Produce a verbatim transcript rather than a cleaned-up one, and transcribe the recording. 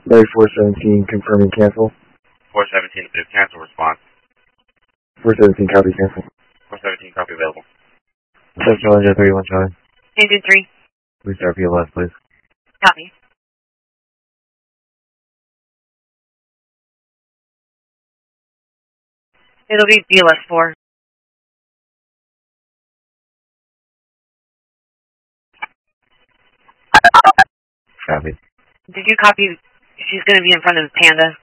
Larry four seventeen confirming cancel. four seventeen, bit of cancel response. four seventeen copy cancel. four seventeen, copy available. Seven Charlie, thirty-one Charlie. eight two three. Restart P L S, please. Copy. It'll be B L S four. Copy. Did you copy? She's going to be in front of Panda.